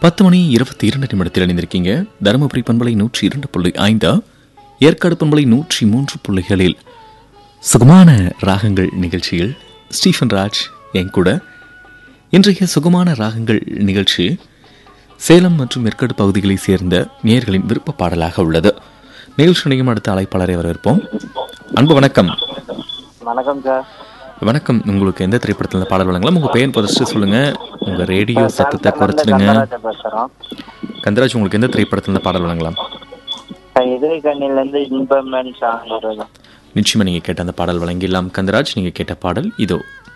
10:22 இணைந்திருக்கீங்க. தருமபுரி பண்பலை 102.5, ஏற்காடு பண்பலை 103.7 சுகமான ராகங்கள் நிகழ்ச்சியில் ஸ்டீஃபன் ராஜ் என் கூட. இன்றைய சுகமான ராகங்கள் நிகழ்ச்சி சேலம் மற்றும் ஏற்காடு பகுதிகளை சேர்ந்த நேயர்களின் விருப்ப பாடலாக உள்ளது. நிகழ்ச்சி நிலையம் அடுத்த அழைப்பாளரை வரவேற்போம். அன்பு வணக்கம். வணக்கம் சார். வணக்கம். உங்களுக்கு எந்த திரைப்படத்தில் பாடல் வழங்கலாம்? உங்கள் பெயர் ஃபர்ஸ்ட் சொல்லுங்க. உங்க ரேடியோ சத்தத்தை குறைச்சிடுங்க. கந்தராஜ், உங்களுக்கு எந்த திரைப்படத்தில் பாடல் வழங்கலாம்? நிச்சயமா நீங்க கேட்ட அந்த பாடல் வழங்கிடலாம். கந்தராஜ், நீங்க கேட்ட பாடல் இதோ.